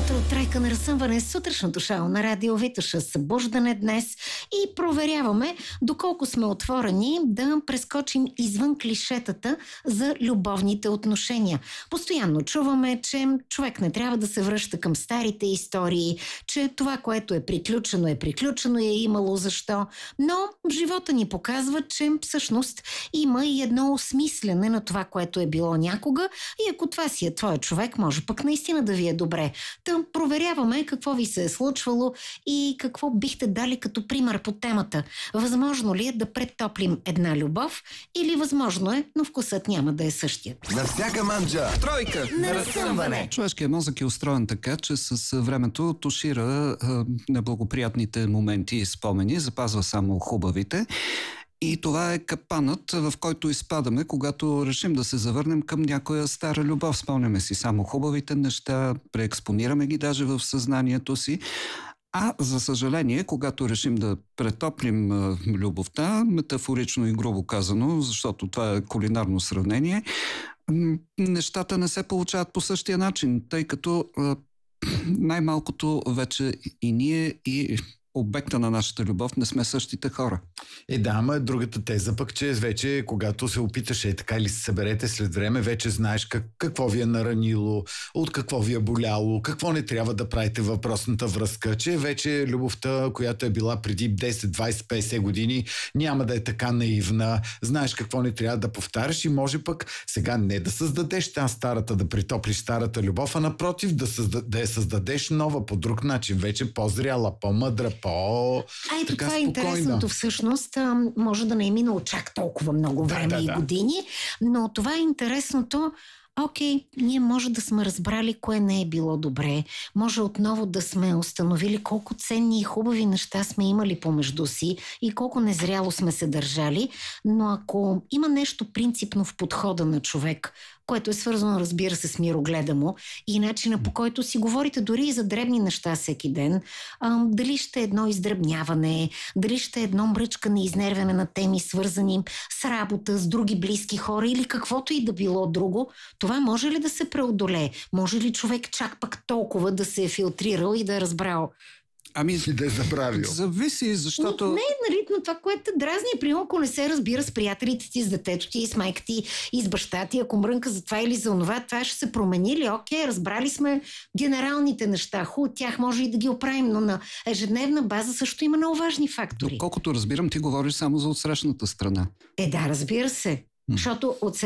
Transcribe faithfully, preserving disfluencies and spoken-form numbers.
утро, тройка на разсъмване, сутрешното шоу на Радио Витоша, събуждане днес и проверяваме доколко сме отворени да прескочим извън клишетата за любовните отношения. Постоянно чуваме, че човек не трябва да се връща към старите истории, че това, което е приключено, е приключено и е имало защо. Но живота ни показва, че всъщност има и едно осмислене на това, което е било някога, и ако това си е твой човек, може пък наистина да ви е добре. Та проверяваме какво ви се е случвало и какво бихте дали като пример по темата. Възможно ли е да претоплим една любов или възможно е, но вкусът няма да е същият. На всяка манджа тройка на разсъмване. Човешкият мозък е устроен така, че с времето тушира а, неблагоприятните моменти и спомени, запазва само хубавите. И това е капанът, в който изпадаме, когато решим да се завърнем към някоя стара любов. Спомняме си само хубавите неща, преекспонираме ги даже в съзнанието си. А, за съжаление, когато решим да претоплим а, любовта, метафорично и грубо казано, защото това е кулинарно сравнение, м- нещата не се получават по същия начин, тъй като а, най-малкото вече и ние, и обекта на нашата любов не сме същите хора. Е, да, ама другата теза пък, че вече когато се опиташ е така или се съберете след време, вече знаеш как, какво ви е наранило, от какво ви е боляло, какво не трябва да правите въпросната връзка, че вече любовта, която е била преди десет, двайсет, петдесет години, няма да е така наивна, знаеш какво не трябва да повтаряш и може пък сега не да създадеш тази старата, да притоплиш старата любов, а напротив да, създа, да я създадеш нова по друг начин, вече по-зряла, по-мъдра, по... А ето така това е спокойна. интересното всъщност. Може да не е минало чак толкова много време да, да, и да. години, но това е интересното. Окей, ние може да сме разбрали кое не е било добре, може отново да сме установили колко ценни и хубави неща сме имали помежду си и колко незряло сме се държали, но ако има нещо принципно в подхода на човек, което е свързано, разбира се, с мирогледа му и начина, по който си говорите дори и за дребни неща всеки ден, а, дали ще е едно издръбняване, дали ще е едно мръчкане и изнервяне на теми, свързани с работа, с други близки хора или каквото и да било друго, това може ли да се преодолее? Може ли човек чак пък толкова да се е филтрирал и да е разбрал? Ами, И да е забравил. зависи, защото... Не, не, нали, но това, което те дразни, е, примерно, ако не се разбира с приятелите ти, с детето ти, с майка ти и с баща ти, ако мрънка за това или за онова, това ще се промени ли? Окей, разбрали сме генералните неща. Ху, от тях може и да ги оправим, но на ежедневна база също има много важни фактори. Доколкото разбирам, ти говориш само за отсрещната страна. Е, да, разбира се. Защото от